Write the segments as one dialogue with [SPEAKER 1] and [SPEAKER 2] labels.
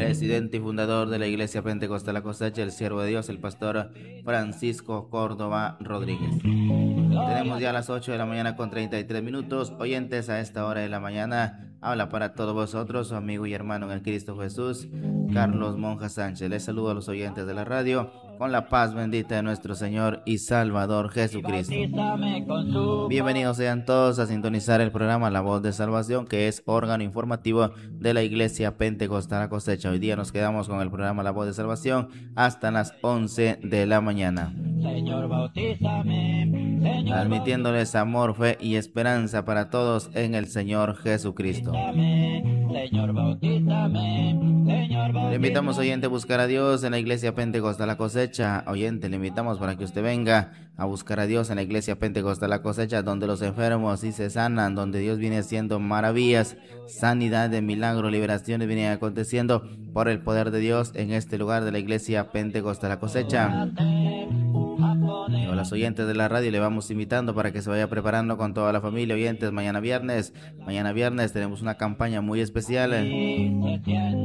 [SPEAKER 1] presidente y fundador de la Iglesia Pentecostal La Cosecha, el siervo de Dios, el pastor Francisco Córdoba Rodríguez. Tenemos ya las 8 de la mañana con 33 minutos. Oyentes, a esta hora de la mañana habla para todos vosotros su amigo y hermano en el Cristo Jesús, Carlos Monja Sánchez. Les saludo a los oyentes de la radio con la paz bendita de nuestro Señor y Salvador Jesucristo. Bienvenidos sean todos a sintonizar el programa La Voz de Salvación, que es órgano informativo de la Iglesia Pentecostal La Cosecha. Hoy día nos quedamos con el programa La Voz de Salvación hasta las 11 de la mañana. Señor, bautízame, transmitiéndoles amor, fe y esperanza para todos en el Señor Jesucristo. Señor, bautízame, le invitamos, oyente, a buscar a Dios en la Iglesia Pentecostal La Cosecha. Oyente, le invitamos para que usted venga a buscar a Dios en la Iglesia Pentecostal La Cosecha, donde los enfermos sí se sanan, donde Dios viene haciendo maravillas, sanidad de milagros, liberaciones vienen aconteciendo por el poder de Dios en este lugar de la Iglesia Pentecostal La Cosecha. Y a los oyentes de la radio le vamos invitando para que se vaya preparando con toda la familia. Oyentes, mañana viernes tenemos una campaña muy especial. El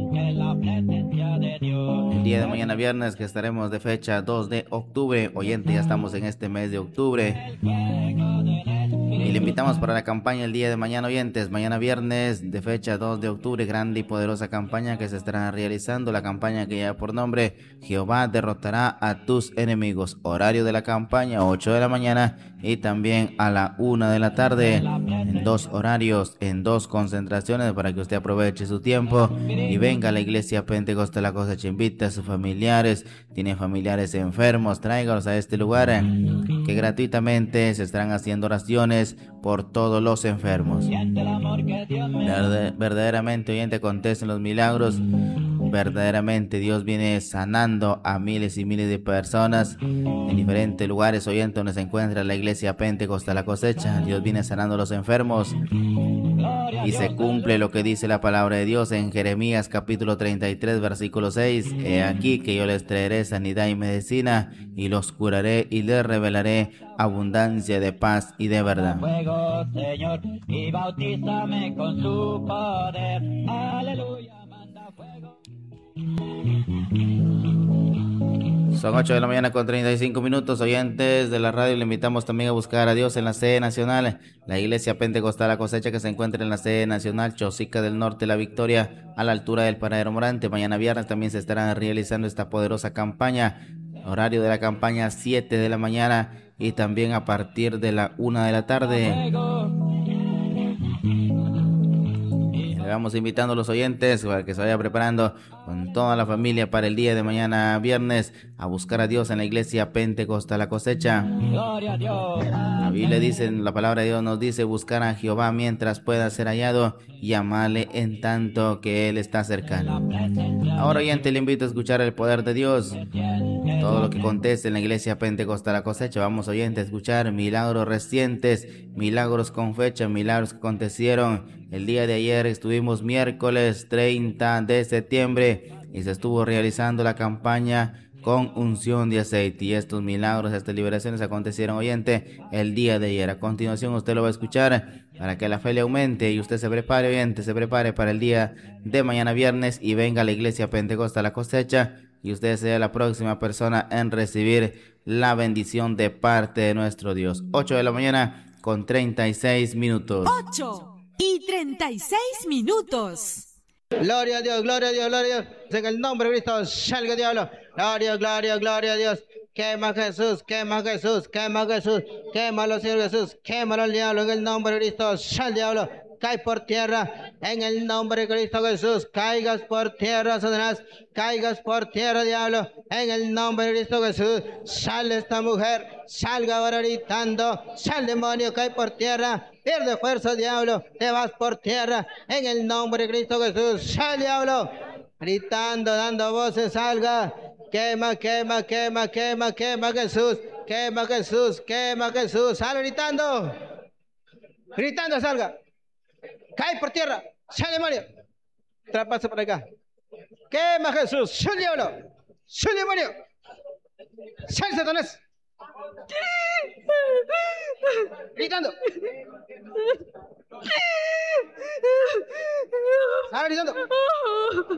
[SPEAKER 1] día de mañana viernes, que estaremos de fecha 2 de octubre. Oyente, ya estamos en este mes de octubre. Y le invitamos para la campaña el día de mañana, oyentes. Mañana viernes de fecha 2 de octubre, grande y poderosa campaña que se estará realizando. La campaña que lleva por nombre Jehová derrotará a tus enemigos. Horario de la campaña 8 de la mañana y también a la 1 de la tarde. En dos horarios, en dos concentraciones, para que usted aproveche su tiempo y venga a la Iglesia Pentecostal La Cosecha. Invite a sus familiares, tiene familiares enfermos, tráigalos a este lugar, que gratuitamente se estarán haciendo oraciones por todos los enfermos. Verdaderamente, oyente, acontecen los milagros. Verdaderamente Dios viene sanando a miles y miles de personas en diferentes lugares, oyente, donde se encuentra la Iglesia Pentecostal La Cosecha. Dios viene sanando a los enfermos y se cumple lo que dice la palabra de Dios en Jeremías capítulo 33 versículo 6. He aquí que yo les traeré sanidad y medicina, y los curaré y les revelaré abundancia de paz y de verdad. Fuego, Señor, y bautízame con su poder. Aleluya, manda fuego. Son 8 de la mañana con 35 minutos, oyentes de la radio. Le invitamos también a buscar a Dios en la sede nacional, la Iglesia Pentecostal La Cosecha, que se encuentra en la sede nacional Chosica del Norte, La Victoria, a la altura del Paradero Morante. Mañana viernes también se estará realizando esta poderosa campaña. Horario de la campaña 7 de la mañana y también a partir de la 1 de la tarde. Le vamos invitando a los oyentes para que se vaya preparando con toda la familia para el día de mañana viernes a buscar a Dios en la Iglesia Pentecostal La Cosecha. Gloria a Dios. La Biblia dice, la palabra de Dios nos dice, buscar a Jehová mientras pueda ser hallado y amarle en tanto que Él está cercano. Ahora, oyente, le invito a escuchar el poder de Dios. Todo lo que acontece en la Iglesia Pentecostal La Cosecha. Vamos, oyente, a escuchar milagros recientes, milagros con fecha, milagros que acontecieron el día de ayer. Estuvimos miércoles 30 de septiembre y se estuvo realizando la campaña con unción de aceite, y estos milagros, estas liberaciones acontecieron, oyente, el día de ayer. A continuación usted lo va a escuchar para que la fe le aumente y usted se prepare, oyente, se prepare para el día de mañana viernes y venga a la Iglesia Pentecostal La Cosecha y usted sea la próxima persona en recibir la bendición de parte de nuestro Dios. 8 de la mañana con 36 minutos.
[SPEAKER 2] 8:36.
[SPEAKER 3] Gloria a Dios, gloria a Dios, gloria a Dios. En el nombre de Cristo, salga diablo. Gloria, gloria, gloria a Dios. Quema Jesús, quema Jesús, quema Jesús. Quémalo, Señor Jesús. Quémalo al diablo. En el nombre de Cristo, sal diablo. Cae por tierra. En el nombre de Cristo Jesús. Caigas por tierra, Satanás. Caigas por tierra, diablo. En el nombre de Cristo Jesús. Sale esta mujer. Salga ahora gritando. Sal, demonio, cae por tierra. Pierde fuerza, diablo. Te vas por tierra. En el nombre de Cristo Jesús. Sal, diablo. Gritando, dando voces, salga. Quema, quema, quema, quema, quema Jesús. Quema Jesús, quema Jesús. Sal gritando. Gritando, salga. Cae por tierra. Sal, demonio. Traspasa por acá. Quema Jesús. Sal, diablo. Sal, demonio. Sal, Satanás. Gritando. Sal gritando.